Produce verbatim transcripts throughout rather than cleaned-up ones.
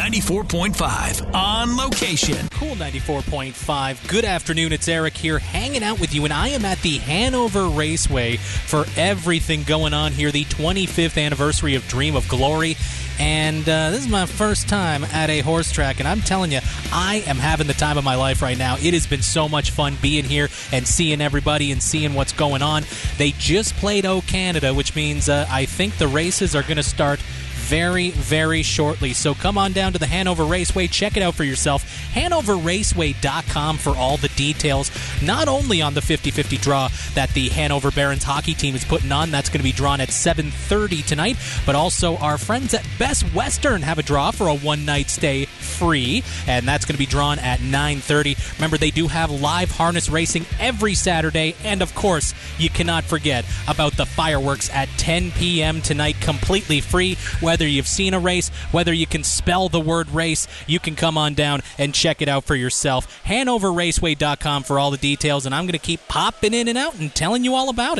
ninety-four point five on location. Cool ninety-four point five. Good afternoon. It's Eric here hanging out with you, and I am at the Hanover Raceway for everything going on here, the twenty-fifth anniversary of Dream of Glory. And uh, this is my first time at a horse track, and I'm telling you, I am having the time of my life right now. It has been so much fun being here and seeing everybody and seeing what's going on. They just played O Canada, which means uh, I think the races are going to start very, very shortly. So come on down to the Hanover Raceway. Check it out for yourself. Hanover Raceway dot com for all the details, not only on the fifty-fifty draw that the Hanover Barons hockey team is putting on. That's going to be drawn at seven thirty tonight, but also our friends at Best Western have a draw for a one-night stay free, and that's going to be drawn at nine thirty. Remember, they do have live harness racing every Saturday, and of course, you cannot forget about the fireworks at ten p.m. tonight, completely free. Whether you've seen a race, whether you can spell the word race, you can come on down and check it out for yourself. Hanover Raceway dot com for all the details, and I'm going to keep popping in and out and telling you all about it.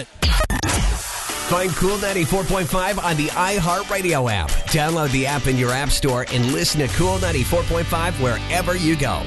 Find Cool ninety-four point five on the iHeartRadio app. Download the app in your app store and listen to Cool ninety-four point five wherever you go.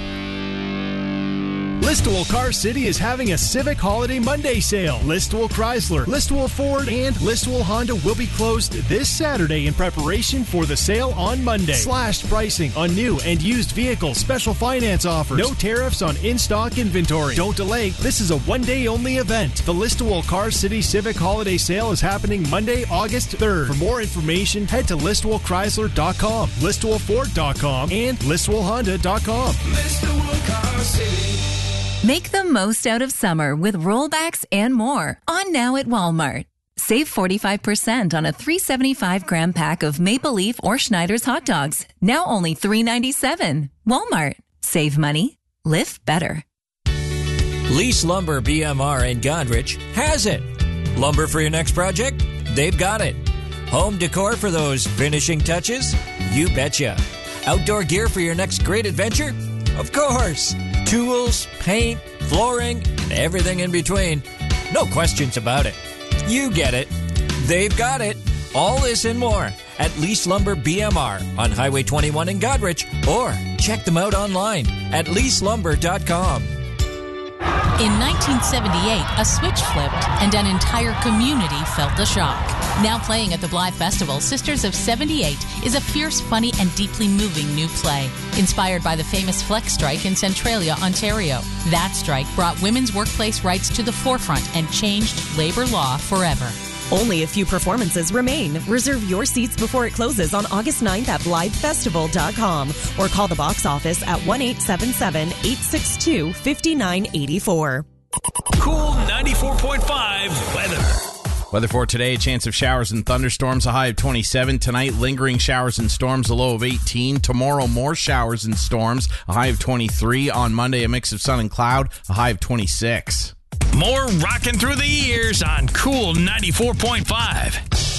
Listowel Car City is having a Civic Holiday Monday sale. Listowel Chrysler, Listowel Ford, and Listowel Honda will be closed this Saturday in preparation for the sale on Monday. Slashed pricing on new and used vehicles, special finance offers, no tariffs on in-stock inventory. Don't delay, this is a one-day only event. The Listowel Car City Civic Holiday Sale is happening Monday, August third. For more information, head to Listowel Chrysler dot com, Listowel Ford dot com, and Listowel Honda dot com. Listowel Car City. Make the most out of summer with rollbacks and more on now at Walmart. Save forty-five percent on a three seventy-five gram pack of Maple Leaf or Schneider's hot dogs. Now only three ninety-seven. Walmart. Save money. Live better. Lease Lumber B M R in Godrich has it. Lumber for your next project? They've got it. Home decor for those finishing touches? You betcha. Outdoor gear for your next great adventure? Of course. Tools, paint, flooring, and everything in between. No questions about it. You get it. They've got it. All this and more at Lease Lumber B M R on Highway twenty-one in Godrich, or check them out online at lease lumber dot com. In nineteen seventy-eight, a switch flipped and an entire community felt the shock. Now playing at the Blythe Festival, Sisters of seventy-eight is a fierce, funny, and deeply moving new play. Inspired by the famous Flex Strike in Centralia, Ontario. That strike brought women's workplace rights to the forefront and changed labor law forever. Only a few performances remain. Reserve your seats before it closes on August ninth at blythe festival dot com or call the box office at one eight seven seven, eight six two, five nine eight four. Cool ninety-four point five weather. Weather for today, a chance of showers and thunderstorms, a high of twenty-seven. Tonight, lingering showers and storms, a low of eighteen. Tomorrow, more showers and storms, a high of twenty-three. On Monday, a mix of sun and cloud, a high of twenty-six. More rocking through the years on Cool ninety-four point five.